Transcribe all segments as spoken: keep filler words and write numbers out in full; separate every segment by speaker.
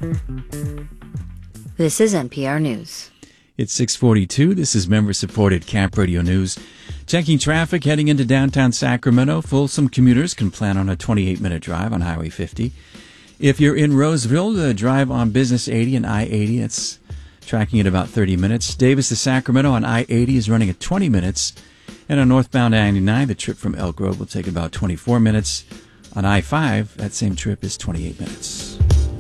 Speaker 1: This is N P R News.
Speaker 2: It's six forty-two. This is member-supported Cap Radio News. Checking traffic heading into downtown Sacramento. Folsom commuters can plan on a twenty-eight minute drive on Highway fifty. If you're in Roseville, the drive on Business eighty and I eighty, it's tracking at about thirty minutes. Davis to Sacramento on I eighty is running at twenty minutes. And on northbound ninety-nine, the trip from Elk Grove will take about twenty-four minutes. On I five, that same trip is twenty-eight minutes.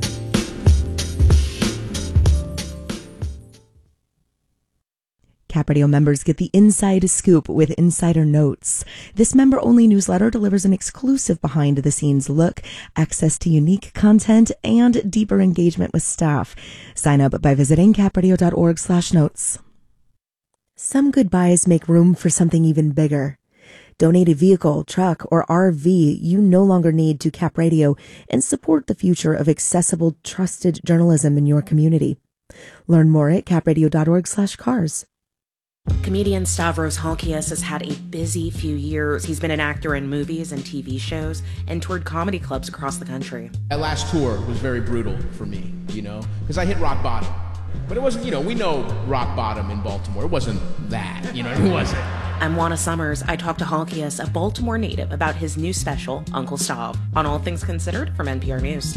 Speaker 3: Cap Radio members get the inside scoop with Insider Notes. This member-only newsletter delivers an exclusive behind-the-scenes look, access to unique content, and deeper engagement with staff. Sign up by visiting capradio.org slash notes. Some goodbyes make room for something even bigger. Donate a vehicle, truck, or R V you no longer need to Cap Radio and support the future of accessible, trusted journalism in your community. Learn more at capradio.org slash cars.
Speaker 4: Comedian Stavros Halkias has had a busy few years. He's been an actor in movies and T V shows and toured comedy clubs across the country.
Speaker 5: That last tour was very brutal for me, you know, because I hit rock bottom. But it wasn't, you know, we know rock bottom in Baltimore. It wasn't that, you know, it wasn't.
Speaker 4: I'm Juana Summers. I talked to Halkias, a Baltimore native, about his new special, Uncle Stav, on All Things Considered from N P R News.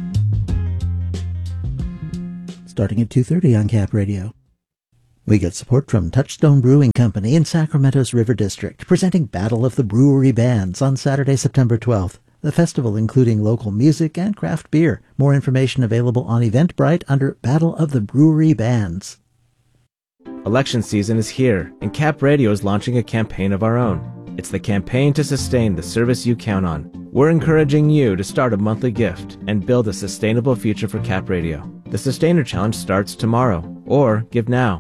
Speaker 6: Starting at two thirty on Cap Radio. We get support from Touchstone Brewing Company in Sacramento's River District, presenting Battle of the Brewery Bands on Saturday, September twelfth. The festival including local music and craft beer. More information available on Eventbrite under Battle of the Brewery Bands.
Speaker 7: Election season is here, and Cap Radio is launching a campaign of our own. It's the campaign to sustain the service you count on. We're encouraging you to start a monthly gift and build a sustainable future for Cap Radio. The Sustainer Challenge starts tomorrow, or give now.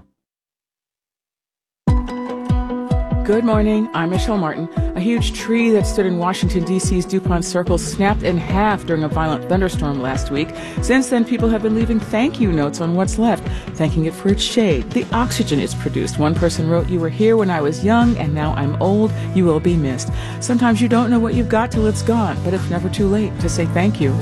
Speaker 8: Good morning, I'm Michelle Martin. A huge tree that stood in Washington, D C's DuPont Circle snapped in half during a violent thunderstorm last week. Since then, people have been leaving thank you notes on what's left, thanking it for its shade, the oxygen it's produced. One person wrote, "You were here when I was young, and now I'm old. You will be missed." Sometimes you don't know what you've got till it's gone, but it's never too late to say thank you.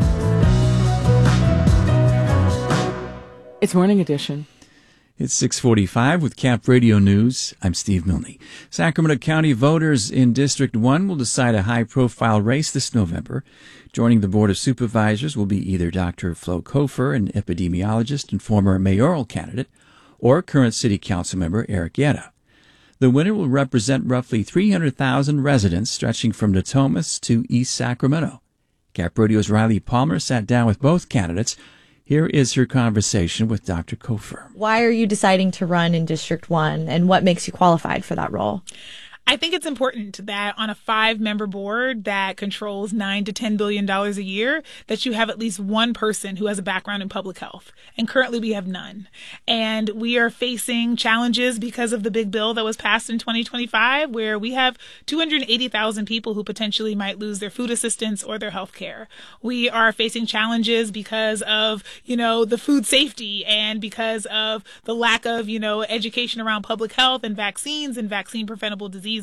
Speaker 8: It's Morning Edition.
Speaker 2: It's six forty-five with Cap Radio News. I'm Steve Milne. Sacramento County voters in District one will decide a high-profile race this November. Joining the Board of Supervisors will be either Doctor Flo Kofer, an epidemiologist and former mayoral candidate, or current City Council member Eric Yetta. The winner will represent roughly three hundred thousand residents stretching from Natomas to East Sacramento. Cap Radio's Riley Palmer sat down with both candidates. Here is her conversation with Doctor Kofer.
Speaker 9: Why are you deciding to run in District one, and what makes you qualified for that role?
Speaker 10: I think it's important that on a five-member board that controls nine to ten billion dollars a year, that you have at least one person who has a background in public health. And currently we have none. And we are facing challenges because of the big bill that was passed in twenty twenty-five, where we have two hundred eighty thousand people who potentially might lose their food assistance or their health care. We are facing challenges because of, you know, the food safety and because of the lack of, you know, education around public health and vaccines and vaccine preventable diseases.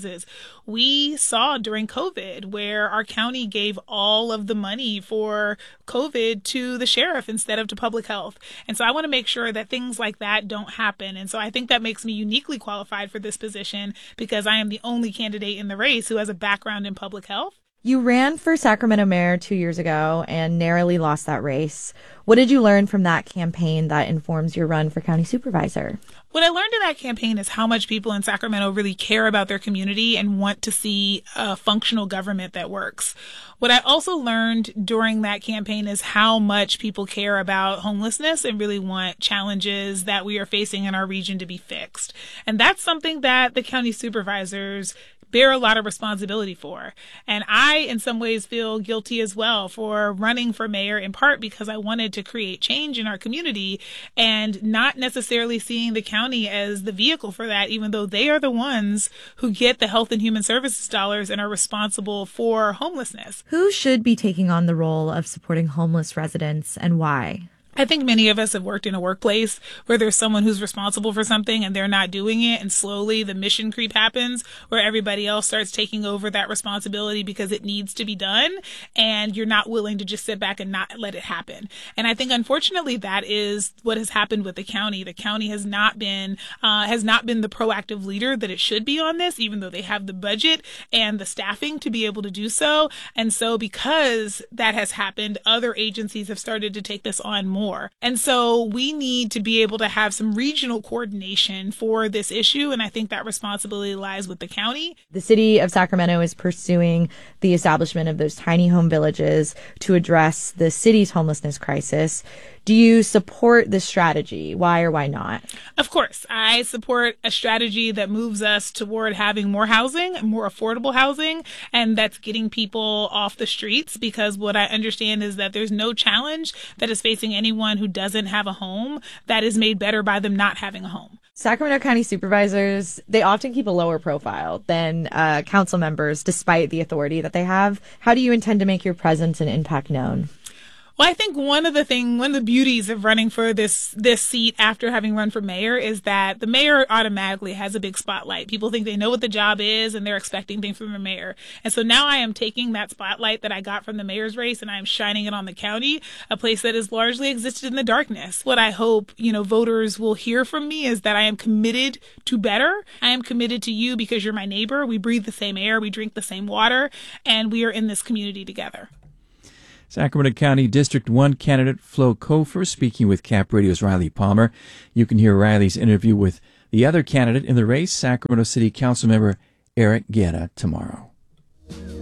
Speaker 10: We saw during COVID where our county gave all of the money for COVID to the sheriff instead of to public health. And so I want to make sure that things like that don't happen. And so I think that makes me uniquely qualified for this position because I am the only candidate in the race who has a background in public health.
Speaker 9: You ran for Sacramento mayor two years ago and narrowly lost that race. What did you learn from that campaign that informs your run for county supervisor?
Speaker 10: What I learned in that campaign is how much people in Sacramento really care about their community and want to see a functional government that works. What I also learned during that campaign is how much people care about homelessness and really want challenges that we are facing in our region to be fixed. And that's something that the county supervisors bear a lot of responsibility for. And I, in some ways, feel guilty as well for running for mayor, in part because I wanted to create change in our community and not necessarily seeing the county as the vehicle for that, even though they are the ones who get the health and human services dollars and are responsible for homelessness.
Speaker 9: Who should be taking on the role of supporting homeless residents and why?
Speaker 10: I think many of us have worked in a workplace where there's someone who's responsible for something and they're not doing it, and slowly the mission creep happens where everybody else starts taking over that responsibility because it needs to be done, and you're not willing to just sit back and not let it happen. And I think, unfortunately, that is what has happened with the county. The county has not been uh, has not been the proactive leader that it should be on this, even though they have the budget and the staffing to be able to do so. And so because that has happened, other agencies have started to take this on more. More. And so we need to be able to have some regional coordination for this issue. And I think that responsibility lies with the county.
Speaker 9: The city of Sacramento is pursuing the establishment of those tiny home villages to address the city's homelessness crisis. Do you support this strategy? Why or why not?
Speaker 10: Of course. I support a strategy that moves us toward having more housing, more affordable housing, and that's getting people off the streets, because what I understand is that there's no challenge that is facing anyone who doesn't have a home that is made better by them not having a home.
Speaker 9: Sacramento County supervisors, they often keep a lower profile than uh, council members, despite the authority that they have. How do you intend to make your presence and impact known?
Speaker 10: Well, I think one of the thing, one of the beauties of running for this this seat after having run for mayor is that the mayor automatically has a big spotlight. People think they know what the job is and they're expecting things from the mayor. And so now I am taking that spotlight that I got from the mayor's race and I am shining it on the county, a place that has largely existed in the darkness. What I hope, you know, voters will hear from me is that I am committed to better. I am committed to you because you're my neighbor. We breathe the same air, we drink the same water, and we are in this community together.
Speaker 2: Sacramento County District one candidate Flo Kofer speaking with Cap Radio's Riley Palmer. You can hear Riley's interview with the other candidate in the race, Sacramento City Council member Eric Guerra, tomorrow.